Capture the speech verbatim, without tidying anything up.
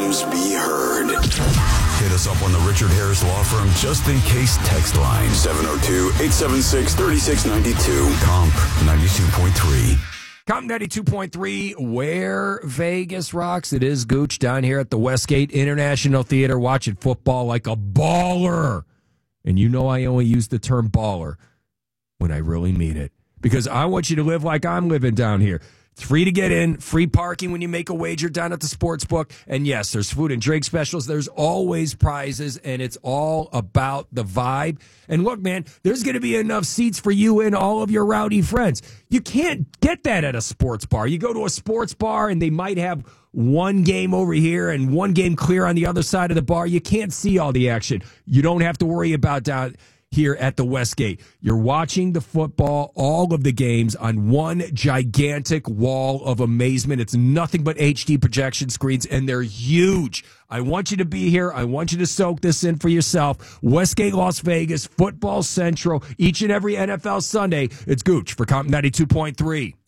dreams be heard. Hit us up on the Richard Harris Law Firm just in case text line seven oh two, eight seven six, three six nine two. Comp ninety-two point three. Comp ninety-two point three, where Vegas rocks. It is Gooch down here at the Westgate International Theater watching football like a baller. And you know I only use the term baller when I really mean it. Because I want you to live like I'm living down here. It's free to get in, free parking when you make a wager down at the sports book. And yes, there's food and drink specials. There's always prizes, and it's all about the vibe. And look, man, there's going to be enough seats for you and all of your rowdy friends. You can't get that at a sports bar. You go to a sports bar, and they might have one game over here and one game clear on the other side of the bar. You can't see all the action. You don't have to worry about that here at the Westgate. You're watching the football, all of the games on one gigantic wall of amazement. It's nothing but H D projection screens, and they're huge. I want you to be here. I want you to soak this in for yourself. Westgate, Las Vegas, Football Central, each and every N F L Sunday. It's Gooch for Comp ninety-two point three.